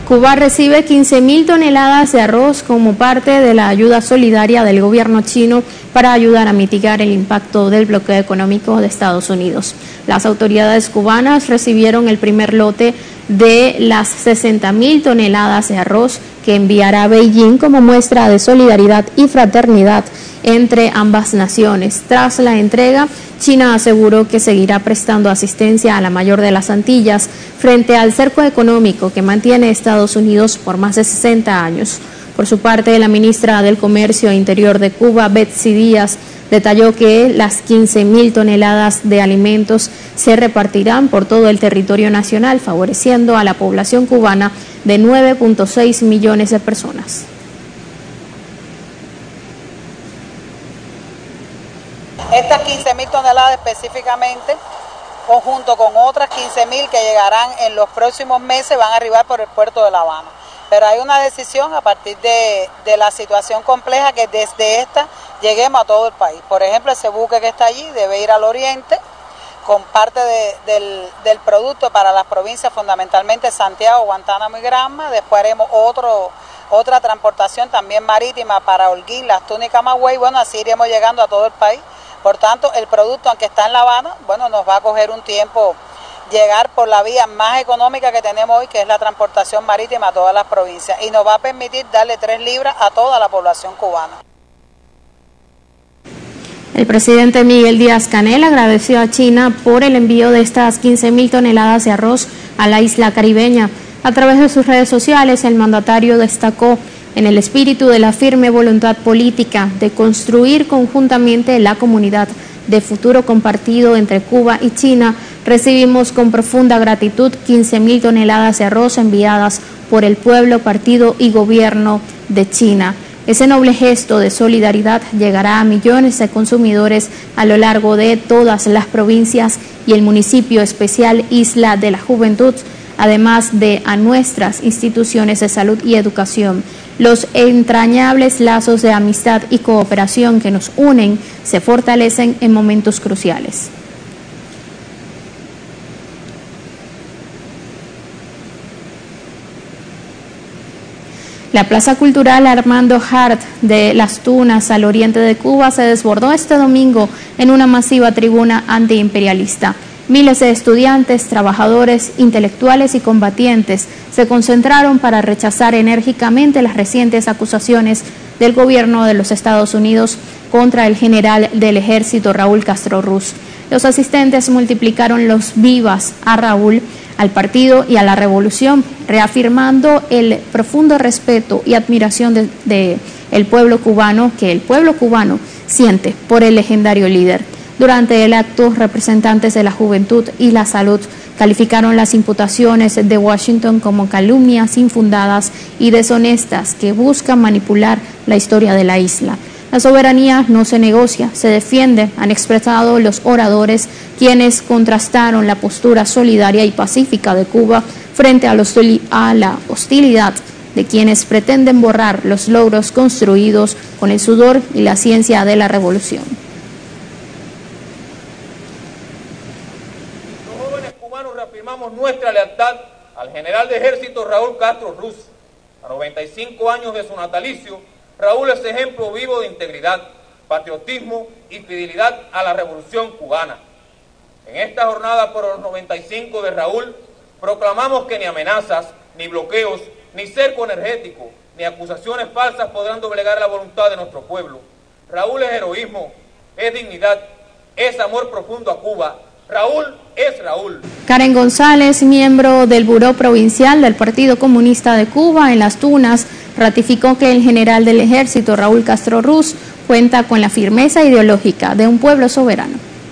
Cuba recibe 15.000 toneladas de arroz como parte de la ayuda solidaria del gobierno chino para ayudar a mitigar el impacto del bloqueo económico de Estados Unidos. Las autoridades cubanas recibieron el primer lote de las 60.000 toneladas de arroz que enviará Beijing como muestra de solidaridad y fraternidad entre ambas naciones. Tras la entrega, China aseguró que seguirá prestando asistencia a la mayor de las Antillas frente al cerco económico que mantiene Estados Unidos por más de 60 años. Por su parte, la ministra del Comercio Interior de Cuba, Betsy Díaz, detalló que las 15.000 toneladas de alimentos se repartirán por todo el territorio nacional, favoreciendo a la población cubana de 9.6 millones de personas. Estas 15.000 toneladas específicamente, conjunto con otras 15.000 que llegarán en los próximos meses, van a arribar por el puerto de La Habana. Pero hay una decisión a partir de la situación compleja que desde esta lleguemos a todo el país. Por ejemplo, ese buque que está allí debe ir al oriente con parte del producto para las provincias, fundamentalmente Santiago, Guantánamo y Granma. Después haremos otra transportación también marítima para Holguín, Las Tunas y Camagüey. Bueno, así iremos llegando a todo el país. Por tanto, el producto, aunque está en La Habana, bueno, nos va a coger un tiempo llegar por la vía más económica que tenemos hoy, que es la transportación marítima a todas las provincias, y nos va a permitir darle 3 libras a toda la población cubana. El presidente Miguel Díaz-Canel agradeció a China por el envío de estas 15.000 toneladas de arroz a la isla caribeña. A través de sus redes sociales, el mandatario destacó en el espíritu de la firme voluntad política de construir conjuntamente la comunidad de futuro compartido entre Cuba y China. Recibimos con profunda gratitud 15.000 toneladas de arroz enviadas por el pueblo, partido y gobierno de China. Ese noble gesto de solidaridad llegará a millones de consumidores a lo largo de todas las provincias y el municipio especial Isla de la Juventud, además de a nuestras instituciones de salud y educación. Los entrañables lazos de amistad y cooperación que nos unen se fortalecen en momentos cruciales. La Plaza Cultural Armando Hart de Las Tunas, al oriente de Cuba, se desbordó este domingo en una masiva tribuna antiimperialista. Miles de estudiantes, trabajadores, intelectuales y combatientes se concentraron para rechazar enérgicamente las recientes acusaciones del gobierno de los Estados Unidos contra el general del ejército Raúl Castro Ruz. Los asistentes multiplicaron los vivas a Raúl, al partido y a la revolución, reafirmando el profundo respeto y admiración del pueblo cubano, que el pueblo cubano siente por el legendario líder. Durante el acto, representantes de la juventud y la salud calificaron las imputaciones de Washington como calumnias infundadas y deshonestas que buscan manipular la historia de la isla. La soberanía no se negocia, se defiende, han expresado los oradores, quienes contrastaron la postura solidaria y pacífica de Cuba frente a la hostilidad de quienes pretenden borrar los logros construidos con el sudor y la ciencia de la revolución. Los jóvenes cubanos reafirmamos nuestra lealtad al general de ejército Raúl Castro Ruz. A 95 años de su natalicio, Raúl es ejemplo vivo de integridad, patriotismo y fidelidad a la revolución cubana. En esta jornada por los 95 de Raúl, proclamamos que ni amenazas, ni bloqueos, ni cerco energético, ni acusaciones falsas podrán doblegar la voluntad de nuestro pueblo. Raúl es heroísmo, es dignidad, es amor profundo a Cuba. Raúl es Raúl. Karen González, miembro del Buró Provincial del Partido Comunista de Cuba en Las Tunas, ratificó que el general del ejército Raúl Castro Ruz cuenta con la firmeza ideológica de un pueblo soberano.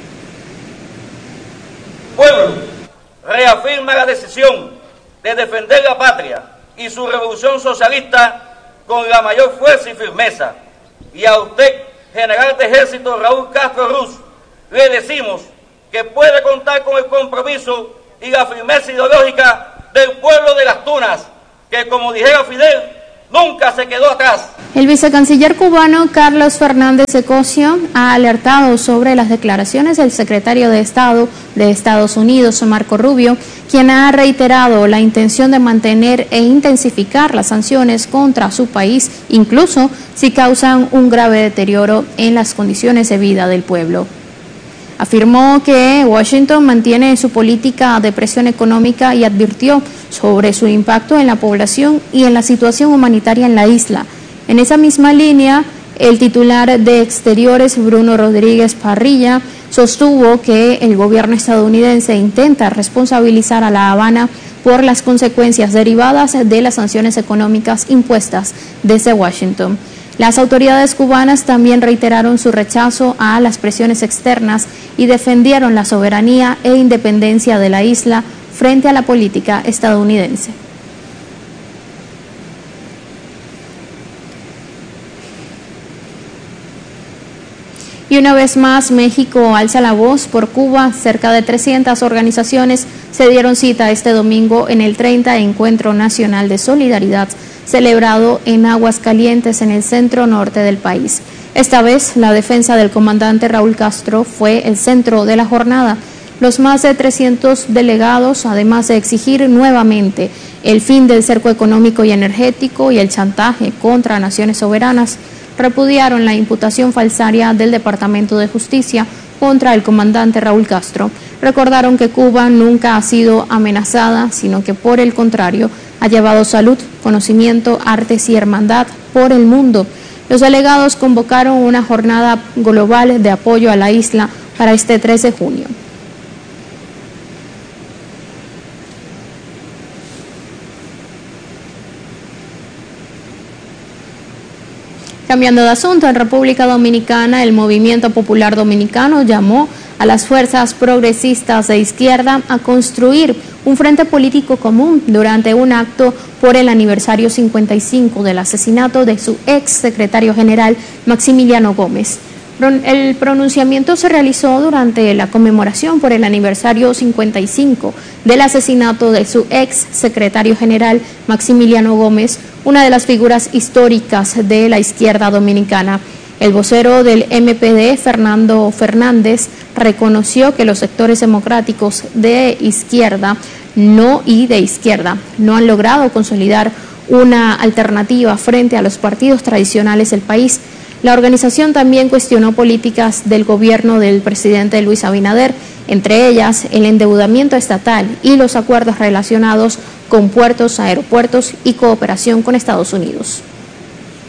Pueblo reafirma la decisión de defender la patria y su revolución socialista con la mayor fuerza y firmeza. Y a usted, general de ejército Raúl Castro Ruz, le decimos que puede contar con el compromiso y la firmeza ideológica del pueblo de Las Tunas, que, como dijera Fidel, nunca se quedó atrás. El vicecanciller cubano Carlos Fernández de Cosio ha alertado sobre las declaraciones del secretario de Estado de Estados Unidos, Marco Rubio, quien ha reiterado la intención de mantener e intensificar las sanciones contra su país, incluso si causan un grave deterioro en las condiciones de vida del pueblo. Afirmó que Washington mantiene su política de presión económica y advirtió sobre su impacto en la población y en la situación humanitaria en la isla. En esa misma línea, el titular de Exteriores, Bruno Rodríguez Parrilla, sostuvo que el gobierno estadounidense intenta responsabilizar a La Habana por las consecuencias derivadas de las sanciones económicas impuestas desde Washington. Las autoridades cubanas también reiteraron su rechazo a las presiones externas y defendieron la soberanía e independencia de la isla frente a la política estadounidense. Y una vez más, México alza la voz por Cuba. Cerca de 300 organizaciones se dieron cita este domingo en el 30 Encuentro Nacional de Solidaridad, celebrado en Aguascalientes, en el centro norte del país. Esta vez, la defensa del comandante Raúl Castro fue el centro de la jornada. Los más de 300 delegados, además de exigir nuevamente el fin del cerco económico y energético y el chantaje contra naciones soberanas, repudiaron la imputación falsaria del Departamento de Justicia contra el comandante Raúl Castro. Recordaron que Cuba nunca ha sido amenazada, sino que por el contrario ha llevado salud, conocimiento, artes y hermandad por el mundo. Los delegados convocaron una jornada global de apoyo a la isla para este 3 de junio. Cambiando de asunto, en República Dominicana, el Movimiento Popular Dominicano llamó a las fuerzas progresistas de izquierda a construir un frente político común durante un acto por el aniversario 55 del asesinato de su ex secretario general, Maximiliano Gómez. El pronunciamiento se realizó durante la conmemoración por el aniversario 55 del asesinato de su ex secretario general, Maximiliano Gómez, una de las figuras históricas de la izquierda dominicana. El vocero del MPD, Fernando Fernández, reconoció que los sectores democráticos de izquierda no han logrado consolidar una alternativa frente a los partidos tradicionales del país. La organización también cuestionó políticas del gobierno del presidente Luis Abinader, entre ellas el endeudamiento estatal y los acuerdos relacionados con puertos, aeropuertos y cooperación con Estados Unidos.